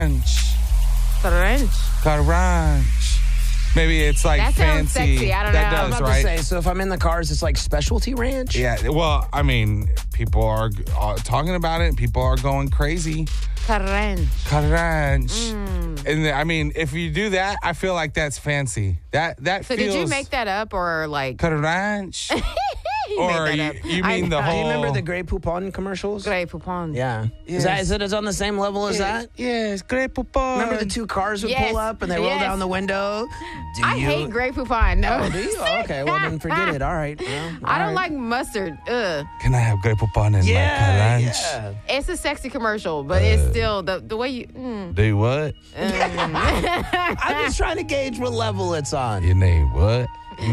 Ranch. Maybe it's like That sounds fancy. sexy. I don't that know. does, I'm about right? to say, so if I'm in the cars, it's like specialty ranch? Yeah, well, I mean, people are talking about it. People are going crazy. Ranch. Ranch. And I mean, if you do that, I feel like that's fancy. That So feels... did you make that up or like? Ranch? Or made that up. you I mean the know. whole... Do you remember the Grey Poupon commercials? Grey Poupon. Yeah. Yes. Is it on the same level as that? Yes, Grey Poupon. Remember the two cars would Yes. pull up and they roll Yes. down the window? I hate Grey Poupon. No. Oh, do you? Oh, okay, well then forget it. All right. Well, I don't all right. like mustard. Ugh. Can I have Grey Poupon in my ranch? Yeah. It's a sexy commercial, but it's still the way you. Do what? I'm just trying to gauge what level it's on. You name what?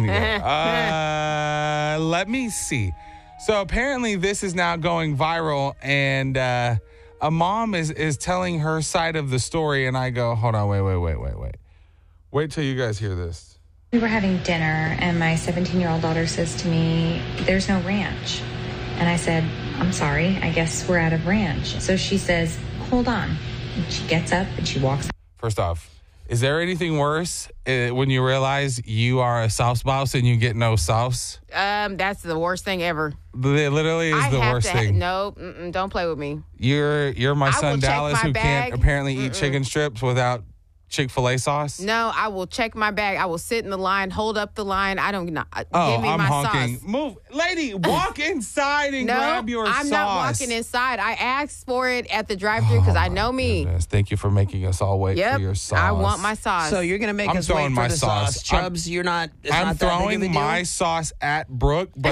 Let me see. So apparently this is now going viral, and a mom is telling her side of the story, and I go, hold on, wait. Wait till you guys hear this. We were having dinner, and my 17-year-old daughter says to me, "There's no ranch." And I said, "I'm sorry, I guess we're out of ranch." So she says, "Hold on." And she gets up and she walks. First off, is there anything worse when you realize you are a sauce boss and you get no sauce? That's the worst thing ever. It literally is I the have worst to thing. No, don't play with me. You're my I son will check Dallas my who can't bag. apparently eat chicken strips without Chick-fil-A sauce. No, I will check my bag. I will sit in the line, hold up the line. I don't know. Oh, Give me I'm my honking. sauce. Move. Lady, walk inside and No, grab your I'm sauce. not walking inside. I asked for it at the drive-thru because I know me. Goodness, thank you for making us all wait Yep, for your sauce. I want my sauce. So you're going to make I'm us wait throwing for my the sauce. sauce. Chubbs, you're not. It's I'm not that big of a throwing deal? my sauce at Brooke, but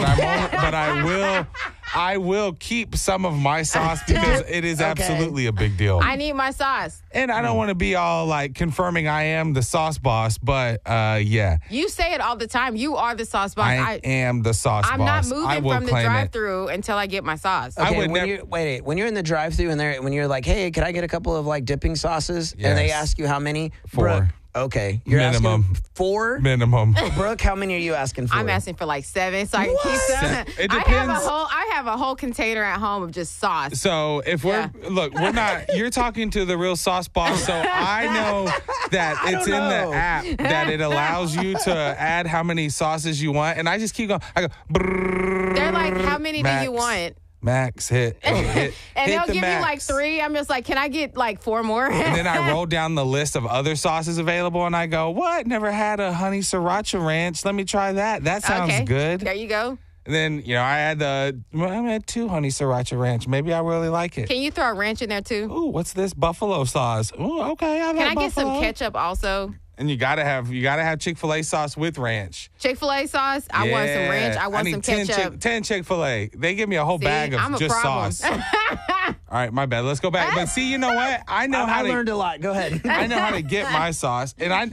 I will keep some of my sauce because it is absolutely a big deal. I need my sauce. And I don't want to be all like confirming I am the sauce boss, but yeah. You say it all the time. You are the sauce boss. I am the sauce I'm boss. not I moving will from the claim it. drive-thru until I get my sauce. I Okay, would when never- when you're in the drive-thru and when you're like, "Hey, can I get a couple of like dipping sauces?" and they Yes. ask you how many, 4. Brooke, okay, you're Minimum. asking 4. Minimum. Brooke, how many are you asking for? I'm asking for like 7 so I can keep some. It I depends. have a whole container at home of just sauce. So if we're we're not. You're talking to the real sauce boss, so I know that it's in know. the app that it allows you to add how many sauces you want, and I just keep going. I go. Brrr, They're like, how many do you want? Max hit. And hit they'll the give me like max. 3. I'm just like, can I get like 4 more? And then I roll down the list of other sauces available, and I go, "What? Never had a honey sriracha ranch? Let me try that. That sounds Okay, good." There you go. And then I had I had 2 honey sriracha ranch. Maybe I really like it. Can you throw a ranch in there too? Ooh, what's this buffalo sauce? Ooh, okay, I like Can I get some buffalo. ketchup also? And you gotta have Chick-fil-A sauce with ranch. Chick-fil-A sauce? I want some ranch. I want need some 10 ketchup. 10 Chick-fil-A. They give me a whole See, bag of I'm a just problem. sauce. All right, my bad. Let's go back. But see, you know what? I know how I to learned a lot. Go ahead. I know how to get my sauce. And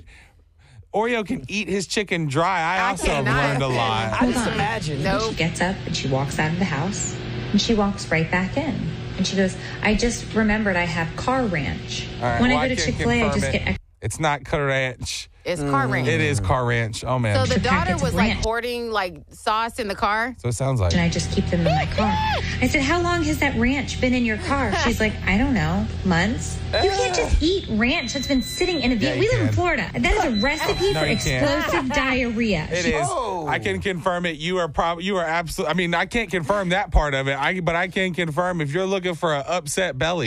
Oreo can eat his chicken dry. I also have cannot. learned a lot. I just imagine. Nope. She gets up and she walks out of the house and she walks right back in. And she goes, "I just remembered I have car ranch. All right, When well, I go to can't Chick-fil-A, I confirm just it. get It's not car ranch. It's car ranch. It is car ranch. Oh, man. So the daughter packets of was like ranch. hoarding like sauce in the car. So it sounds like. and I just keep them in my car." I said, "How long has that ranch been in your car?" She's like, "I don't know, months." You can't just eat ranch that's been sitting in a vehicle. you We live in can. Florida. That is a recipe No, for you can't. explosive diarrhea. It is. I can confirm it. You are absolutely. I mean, I can't confirm that part of it. But I can confirm if you're looking for an upset belly.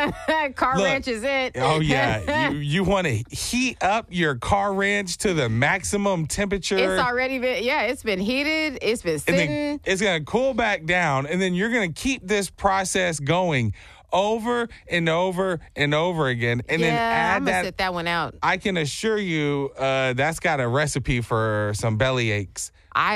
Car Look. ranch is it. Oh yeah, you want to heat up your car ranch to the maximum temperature. It's already been, it's been heated. It's been and sitting. then it's gonna cool back down, and then you're gonna keep this process going over and over and over again, and then I'm add gonna that. sit that one out. I can assure you, that's got a recipe for some belly aches.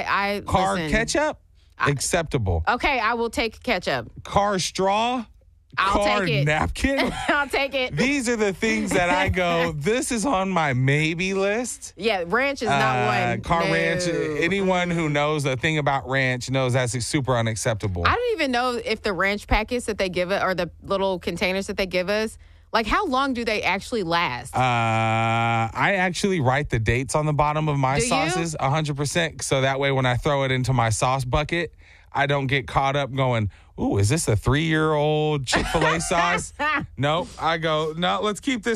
I Car listen, ketchup, acceptable. Okay, I will take ketchup. Car straw, I'll car take it. napkin. I'll take it. These are the things that I go, this is on my maybe list. Yeah, ranch is not one. Car No. ranch, anyone who knows a thing about ranch knows that's super unacceptable. I don't even know if the ranch packets that they give it or the little containers that they give us, like how long do they actually last? I actually write the dates on the bottom of my Do you? sauces 100%. So that way when I throw it into my sauce bucket, I don't get caught up going, ooh, is this a 3-year-old Chick-fil-A sauce? Nope. I go, no, let's keep this